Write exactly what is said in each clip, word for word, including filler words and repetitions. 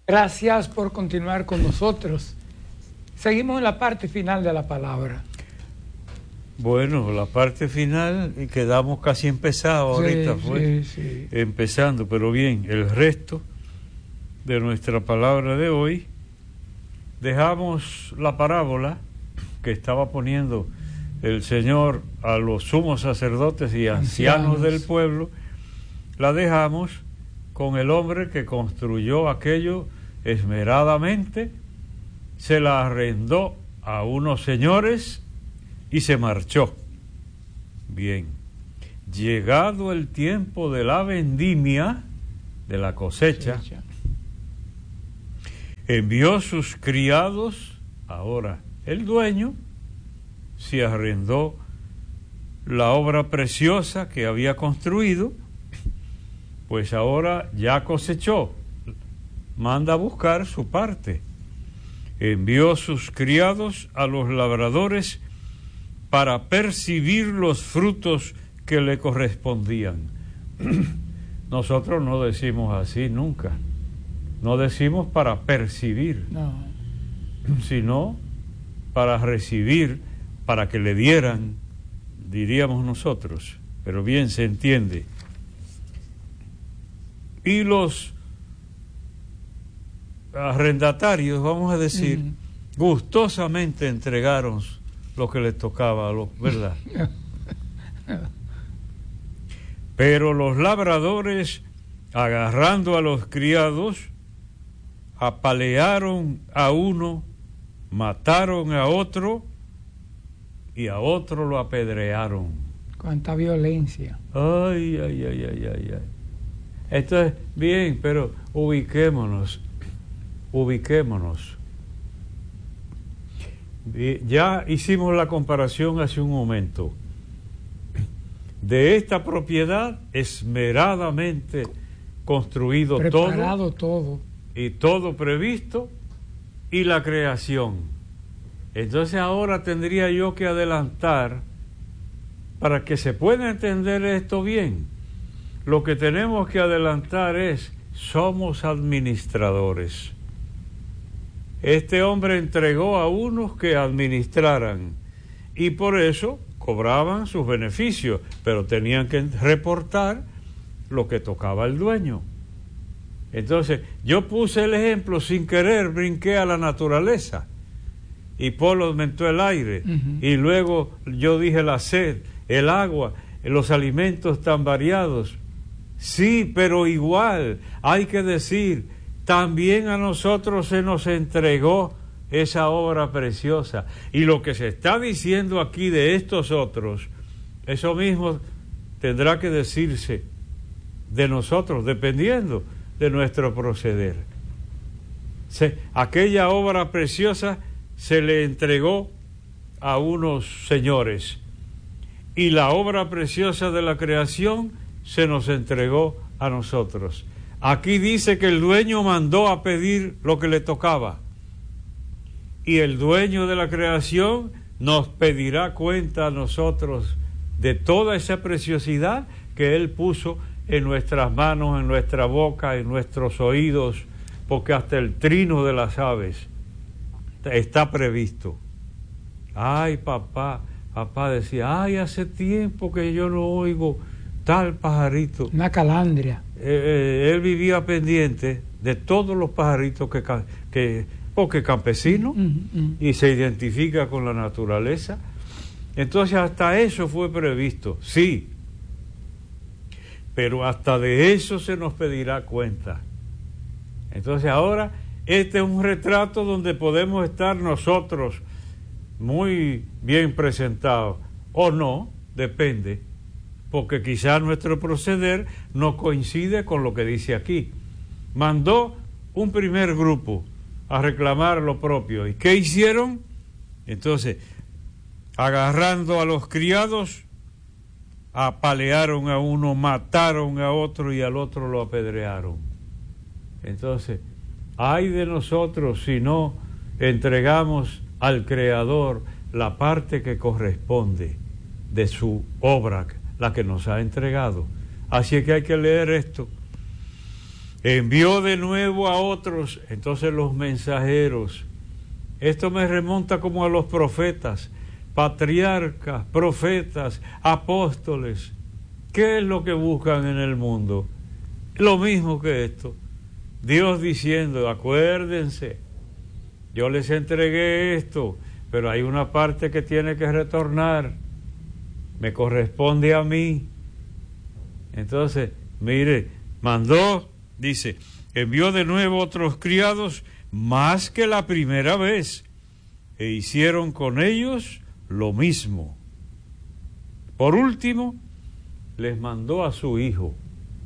Gracias por continuar con nosotros. Seguimos en la parte final de la palabra. Bueno, la parte final, y quedamos casi empezados ahorita, Sí, fue sí, sí. empezando, pero bien, el resto de nuestra palabra de hoy, dejamos la parábola que estaba poniendo el Señor a los sumos sacerdotes y ancianos, ancianos del pueblo, la dejamos con el hombre que construyó aquello esmeradamente, se la arrendó a unos señores y se marchó. Bien, llegado el tiempo de la vendimia, de la cosecha, cosecha, envió sus criados. Ahora el dueño se arrendó la obra preciosa que había construido, pues ahora ya cosechó, manda a buscar su parte. Envió sus criados a los labradores para percibir los frutos que le correspondían. Nosotros no decimos así nunca, no decimos para percibir, no, sino para recibir, para que le dieran, diríamos nosotros, pero bien se entiende. Y los arrendatarios, vamos a decir, mm. gustosamente entregaron lo que les tocaba, ¿verdad? Pero los labradores, agarrando a los criados, apalearon a uno, mataron a otro y a otro lo apedrearon. Cuánta violencia. Ay, ay, ay, ay, ay, ay. Esto es bien, pero ubiquémonos, ubiquémonos. Ya hicimos la comparación hace un momento de esta propiedad esmeradamente construido, preparado todo, todo y todo previsto, y la creación. Entonces ahora tendría yo que adelantar para que se pueda entender esto bien. Lo que tenemos que adelantar es: somos administradores. Este hombre entregó a unos que administraran y por eso cobraban sus beneficios, pero tenían que reportar lo que tocaba al dueño. Entonces, yo puse el ejemplo sin querer, brinqué a la naturaleza y Polo aumentó el aire, uh-huh. Y luego yo dije la sed, el agua, los alimentos tan variados. Sí, pero igual hay que decir, también a nosotros se nos entregó esa obra preciosa. Y lo que se está diciendo aquí de estos otros, eso mismo tendrá que decirse de nosotros, dependiendo de nuestro proceder. Se, aquella obra preciosa se le entregó a unos señores y la obra preciosa de la creación se nos entregó a nosotros. Aquí dice que el dueño mandó a pedir lo que le tocaba y el dueño de la creación nos pedirá cuenta a nosotros de toda esa preciosidad que él puso en nuestras manos, en nuestra boca, en nuestros oídos, porque hasta el trino de las aves está previsto. Ay, papá, papá decía, ay, hace tiempo que yo no oigo tal pajarito. Una calandria. Eh, eh, él vivía pendiente de todos los pajaritos que, que porque es campesino, mm, mm. y se identifica con la naturaleza. Entonces hasta eso fue previsto, sí, pero hasta de eso se nos pedirá cuenta. Entonces ahora este es un retrato donde podemos estar nosotros muy bien presentados, o no, depende, porque quizás nuestro proceder no coincide con lo que dice aquí. Mandó un primer grupo a reclamar lo propio. ¿Y qué hicieron? Entonces, agarrando a los criados, apalearon a uno, mataron a otro y al otro lo apedrearon. Entonces, ay de nosotros si no entregamos al Creador la parte que corresponde de su obra, la que nos ha entregado. Así es que hay que leer esto. envió de nuevo a otros, entonces los mensajeros. Esto me remonta como a los profetas, patriarcas, profetas, apóstoles. ¿Qué es lo que buscan en el mundo? Lo mismo que esto. Dios diciendo, acuérdense, yo les entregué esto, pero hay una parte que tiene que retornar, me corresponde a mí. Entonces, mire, mandó, dice, envió de nuevo otros criados más que la primera vez, e hicieron con ellos lo mismo. Por último, les mandó a su hijo.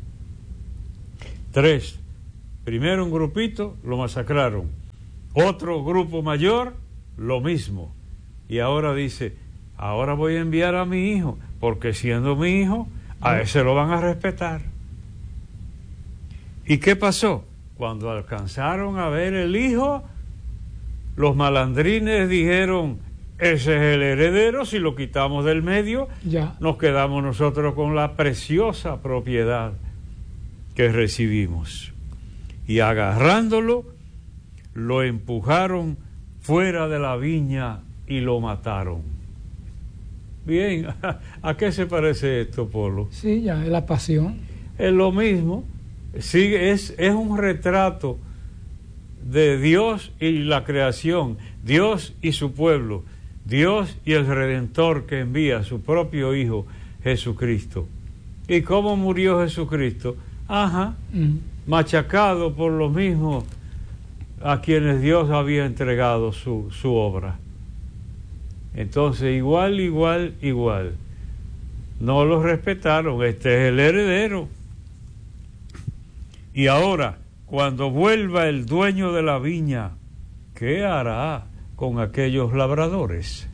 Tres. Primero un grupito, lo masacraron. Otro grupo mayor, lo mismo. Y ahora dice, ahora voy a enviar a mi hijo, porque siendo mi hijo, a ese lo van a respetar. ¿Y qué pasó? Cuando alcanzaron a ver el hijo, los malandrines dijeron, ese es el heredero, si lo quitamos del medio, ya nos quedamos nosotros con la preciosa propiedad que recibimos. Y agarrándolo, lo empujaron fuera de la viña y lo mataron. Bien, ¿a qué se parece esto, Polo? Sí, ya, es la pasión. Es lo mismo, sí, es, es un retrato de Dios y la creación, Dios y su pueblo, Dios y el Redentor que envía a su propio Hijo, Jesucristo. ¿Y cómo murió Jesucristo? Ajá, mm. machacado por los mismos a quienes Dios había entregado su, su obra. Entonces, igual, igual, igual. No los respetaron, este es el heredero. Y ahora, cuando vuelva el dueño de la viña, ¿qué hará con aquellos labradores?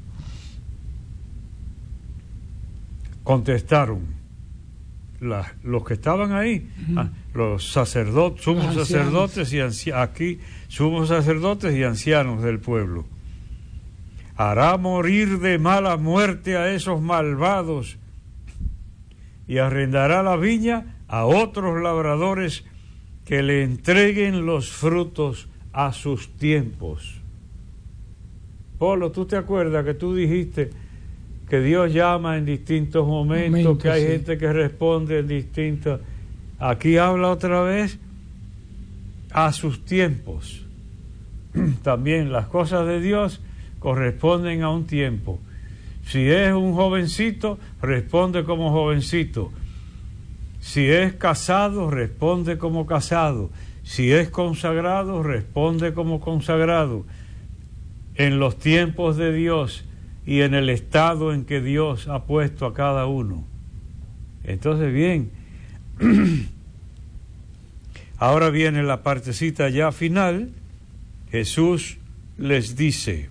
Contestaron la, los que estaban ahí, uh-huh. ah, los sacerdotes, sumos ancianos. sacerdotes y ancianos, aquí sumos sacerdotes y ancianos del pueblo. Hará morir de mala muerte a esos malvados y arrendará la viña a otros labradores que le entreguen los frutos a sus tiempos. Polo, ¿tú te acuerdas que tú dijiste que Dios llama en distintos momentos, momentos que hay sí. gente que responde en distintos? Aquí habla otra vez a sus tiempos. También las cosas de Dios corresponden a un tiempo. Si es un jovencito, responde como jovencito. Si es casado, responde como casado. Si es consagrado, responde como consagrado. En los tiempos de Dios y en el estado en que Dios ha puesto a cada uno. Entonces, bien, ahora viene la partecita ya final. Jesús les dice,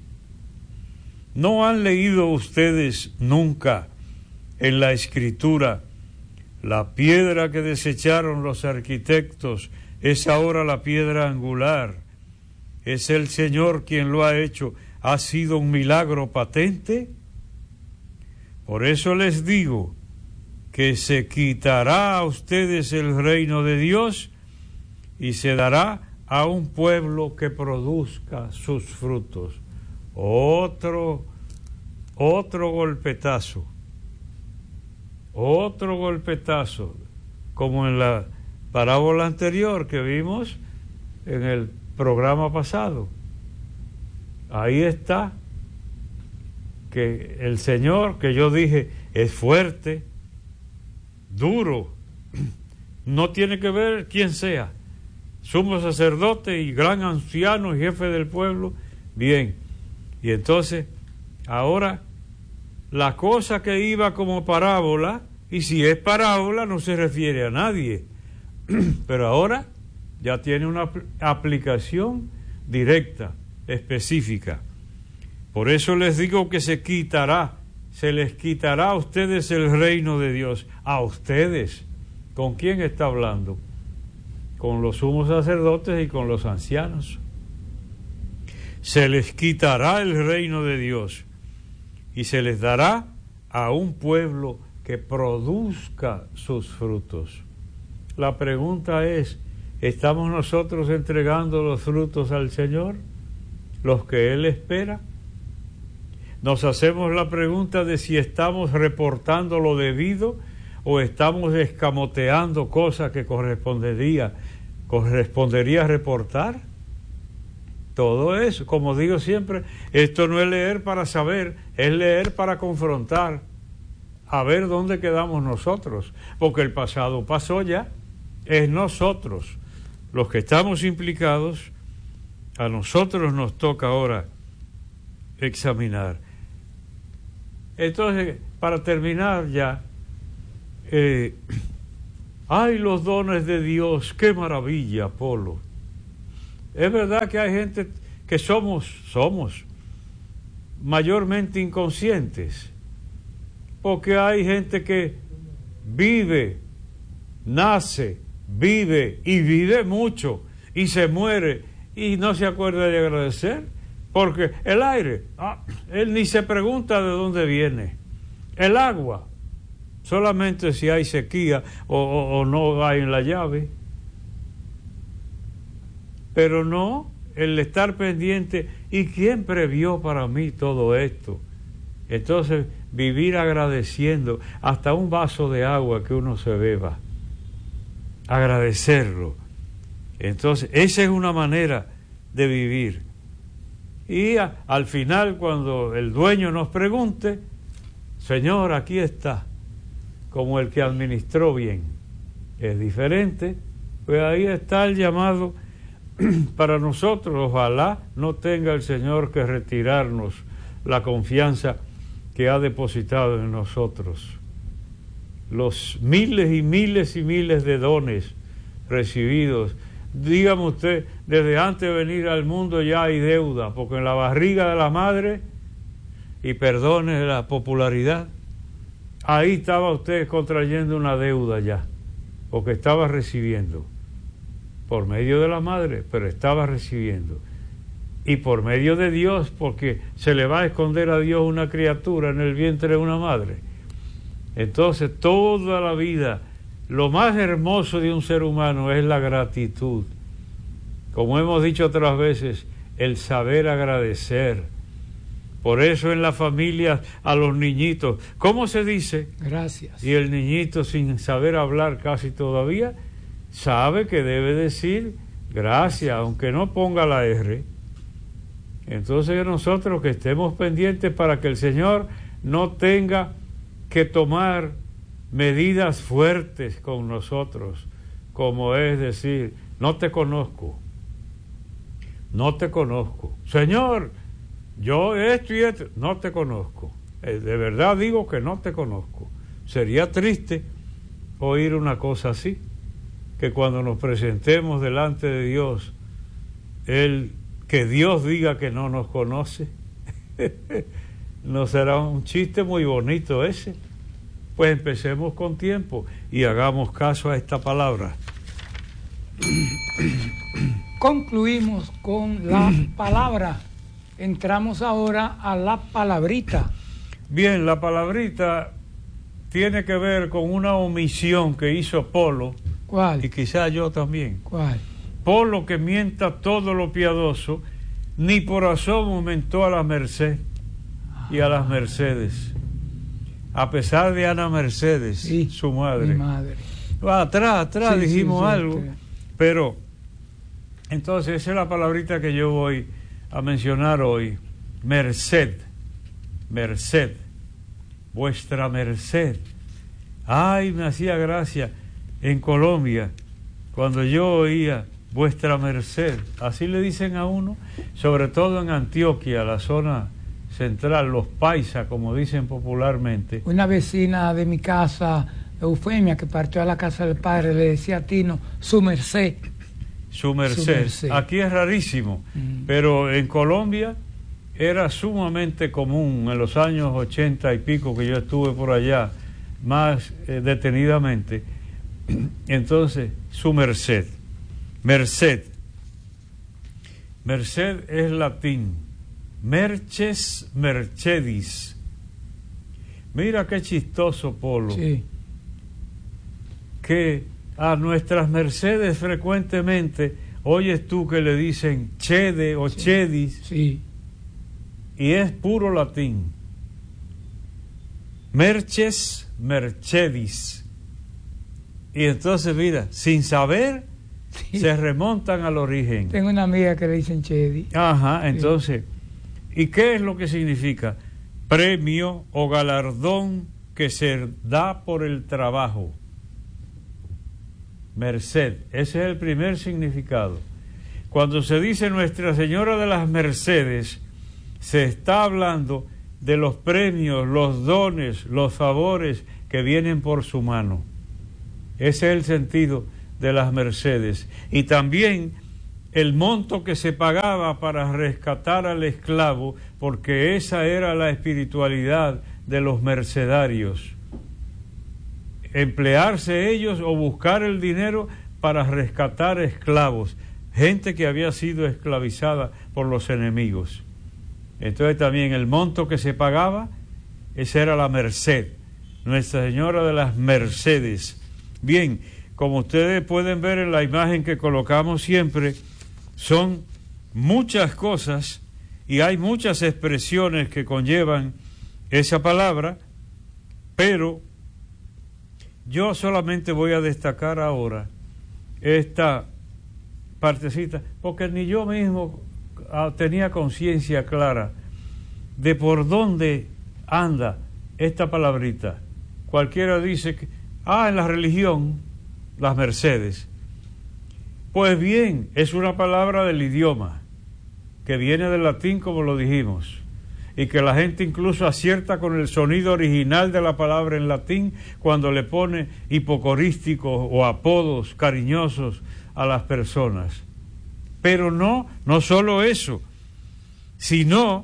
¿no han leído ustedes nunca en la Escritura: la piedra que desecharon los arquitectos es ahora la piedra angular? Es el Señor quien lo ha hecho. ¿Ha sido un milagro patente? Por eso les digo que se quitará a ustedes el reino de Dios y se dará a un pueblo que produzca sus frutos. Otro, otro golpetazo, otro golpetazo, como en la parábola anterior que vimos en el programa pasado. Ahí está, que el Señor, que yo dije, es fuerte, duro, no tiene que ver quién sea, sumo sacerdote y gran anciano y jefe del pueblo, bien. Y entonces, ahora, la cosa que iba como parábola, y si es parábola no se refiere a nadie, pero ahora ya tiene una aplicación directa, específica. Por eso les digo que se quitará, se les quitará a ustedes el reino de Dios. A ustedes. ¿Con quién está hablando? Con los sumos sacerdotes y con los ancianos. Se les quitará el reino de Dios y se les dará a un pueblo que produzca sus frutos. la pregunta es, ¿estamos nosotros entregando los frutos al Señor, los que Él espera? Nos hacemos la pregunta de si estamos reportando lo debido o estamos escamoteando cosas que correspondería, correspondería reportar. Todo eso, como digo siempre, esto no es leer para saber, es leer para confrontar, a ver dónde quedamos nosotros, porque el pasado pasó ya, es nosotros los que estamos implicados, a nosotros nos toca ahora examinar. Entonces, para terminar ya, eh, ¡ay, los dones de Dios! ¡Qué maravilla, Polo! Es verdad que hay gente que somos, somos mayormente inconscientes, porque hay gente que vive, nace, vive y vive mucho y se muere y no se acuerda de agradecer, porque el aire, ah, él ni se pregunta de dónde viene, el agua, solamente si hay sequía o, o, o no hay en la llave, pero no el estar pendiente, ¿y quién previó para mí todo esto? Entonces, vivir agradeciendo hasta un vaso de agua que uno se beba, agradecerlo. Entonces, esa es una manera de vivir. Y a, al final, cuando el dueño nos pregunte, Señor, aquí está, como el que administró bien, es diferente, pues ahí está el llamado para nosotros. Ojalá no tenga el Señor que retirarnos la confianza que ha depositado en nosotros. Los miles y miles y miles de dones recibidos. Dígame usted, desde antes de venir al mundo ya hay deuda, porque en la barriga de la madre, y perdone la popularidad, ahí estaba usted contrayendo una deuda ya, porque estaba recibiendo. Por medio de la madre, pero estaba recibiendo. Y por medio de Dios, porque se le va a esconder a Dios una criatura en el vientre de una madre. Entonces, toda la vida, lo más hermoso de un ser humano es la gratitud. Como hemos dicho otras veces, el saber agradecer. Por eso en la familia a los niñitos, ¿cómo se dice? Gracias. Y el niñito, sin saber hablar casi todavía, sabe que debe decir gracias, aunque no ponga la R. Entonces nosotros que estemos pendientes para que el Señor no tenga que tomar medidas fuertes con nosotros, como es decir, no te conozco, no te conozco. Señor, yo esto y esto, no te conozco. De verdad digo que no te conozco. Sería triste oír una cosa así, que cuando nos presentemos delante de Dios, Él, que Dios diga que no nos conoce. No será un chiste muy bonito ese. Pues empecemos con tiempo y hagamos caso a esta palabra. Concluimos con la palabra. Entramos ahora a la palabrita. Bien, la palabrita tiene que ver con una omisión que hizo Polo. ¿Cuál? Y quizá yo también. ¿Cuál? Polo, que mienta todo lo piadoso, ni por asomo mentó a la Merced y a las Mercedes, a pesar de Ana Mercedes, sí, su madre. Mi madre. Atrás, atrás sí, dijimos sí, sí, algo, sí. Pero entonces esa es la palabrita que yo voy a mencionar hoy. Merced, merced, vuestra merced. Ay, me hacía gracia en Colombia cuando yo oía vuestra merced, así le dicen a uno, sobre todo en Antioquia, la zona central, los paisas, como dicen popularmente. Una vecina de mi casa, Eufemia, que partió a la casa del padre, le decía a Tino, su merced. Su merced. Su merced. Aquí es rarísimo, mm. pero en Colombia era sumamente común en los años ochenta y pico que yo estuve por allá, más eh, detenidamente. Entonces, su merced. Merced. Merced es latín. Merces, mercedis. Mira qué chistoso, Polo. Sí. Que a nuestras mercedes frecuentemente oyes tú que le dicen chede o sí, chedis, sí, y es puro latín. Merches, mercedis. Y entonces, mira, sin saber, sí. se remontan al origen. Tengo una amiga que le dicen Chedi. Ajá, entonces, ¿y qué es lo que significa? Premio o galardón que se da por el trabajo. Merced, ese es el primer significado. Cuando se dice Nuestra Señora de las Mercedes, se está hablando de los premios, los dones, los favores que vienen por su mano. Ese es el sentido de las mercedes. Y también el monto que se pagaba para rescatar al esclavo, porque esa era la espiritualidad de los mercedarios. Emplearse ellos o buscar el dinero para rescatar esclavos, gente que había sido esclavizada por los enemigos. Entonces también el monto que se pagaba, esa era la merced, Nuestra Señora de las Mercedes. Bien, como ustedes pueden ver en la imagen que colocamos siempre, son muchas cosas y hay muchas expresiones que conllevan esa palabra, pero yo solamente voy a destacar ahora esta partecita, porque ni yo mismo tenía conciencia clara de por dónde anda esta palabrita. Cualquiera dice que, ah, en la religión, las mercedes. Pues bien, es una palabra del idioma, que viene del latín, como lo dijimos, y que la gente incluso acierta con el sonido original de la palabra en latín cuando le pone hipocorísticos o apodos cariñosos a las personas. Pero no, no solo eso, sino,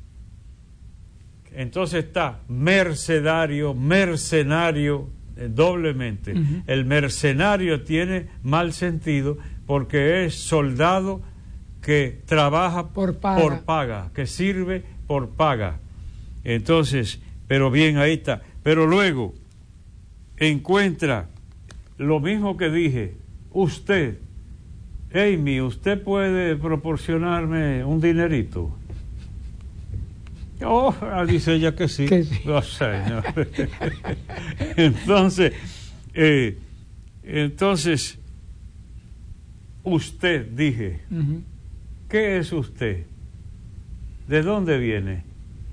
entonces está mercedario, mercenario, eh, doblemente. Uh-huh. El mercenario tiene mal sentido porque es soldado que trabaja por paga, por paga, que sirve por paga. Entonces, pero bien, ahí está. Pero luego encuentra lo mismo que dije, usted, Amy, ¿usted puede proporcionarme un dinerito? Oh, dice ella que sí. Que sí. No sé, no. Entonces, eh, entonces, usted, dije, uh-huh. ¿Qué es usted? ¿De dónde viene?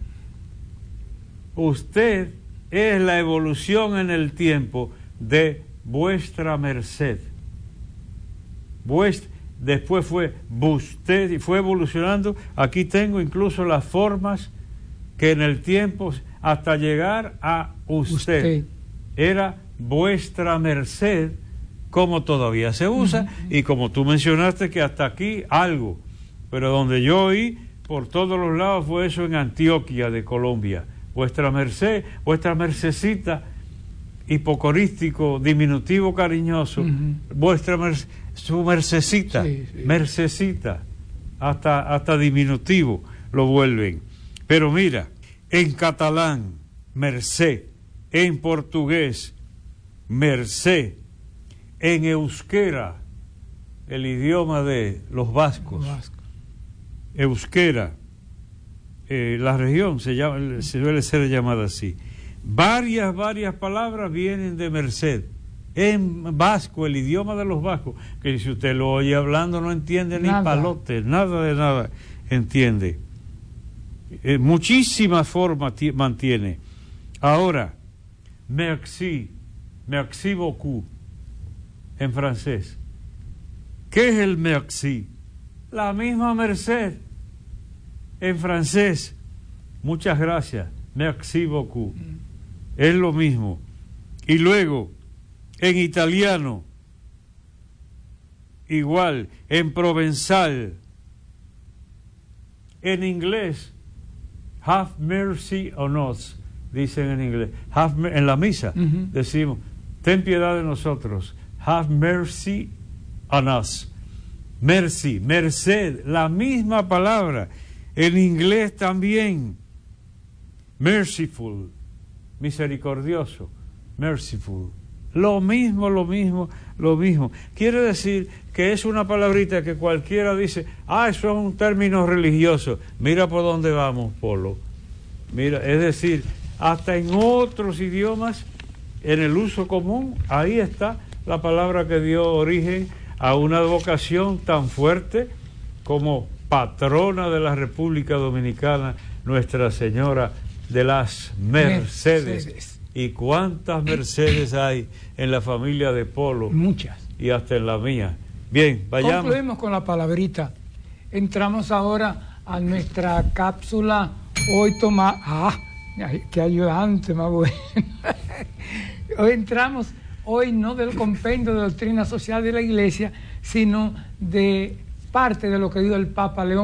Usted es la evolución en el tiempo de vuestra merced. Vuestra, después fue usted y fue evolucionando. Aquí tengo incluso las formas que en el tiempo hasta llegar a usted, usted. Era vuestra merced, como todavía se usa, uh-huh. Y como tú mencionaste que hasta aquí algo, pero donde yo oí por todos los lados fue eso en Antioquia de Colombia. Vuestra merced, vuestra mercecita, hipocorístico, diminutivo cariñoso, uh-huh. Vuestra merced, su mercecita, sí, sí. Mercecita, hasta, hasta diminutivo lo vuelven. Pero mira, en catalán, merced, en portugués, merced, en euskera, el idioma de los vascos, Vasco. Euskera, eh, la región se llama, se suele ser llamada así. Varias, varias palabras vienen de merced. En vasco, el idioma de los vascos, que si usted lo oye hablando no entiende nada. Ni palote, nada de nada entiende. Eh, muchísimas formas t- mantiene. Ahora, merci, merci beaucoup, en francés. ¿Qué es el merci? La misma merced, en francés. Muchas gracias, merci beaucoup. Mm. Es lo mismo. Y luego, en italiano, igual, en provenzal, en inglés, have mercy on us, dicen en inglés. Have, en la misa uh-huh. decimos, ten piedad de nosotros. Have mercy on us. Mercy, merced, la misma palabra. En inglés también. Merciful, misericordioso, merciful. Lo mismo, lo mismo, lo mismo. Quiere decir que es una palabrita que cualquiera dice, ah, eso es un término religioso. Mira por dónde vamos, Polo. Mira, es decir, hasta en otros idiomas, en el uso común, ahí está la palabra que dio origen a una vocación tan fuerte como patrona de la República Dominicana, Nuestra Señora de las Mercedes. Mercedes. ¿Y cuántas Mercedes hay en la familia de Polo? Muchas. Y hasta en la mía. Bien, vayamos. Concluimos con la palabrita. Entramos ahora a nuestra cápsula. Hoy toma... ¡Ah! ¡Qué ayudante más bueno! Hoy entramos, hoy no del compendio de doctrina social de la Iglesia, sino de parte de lo que dijo el Papa León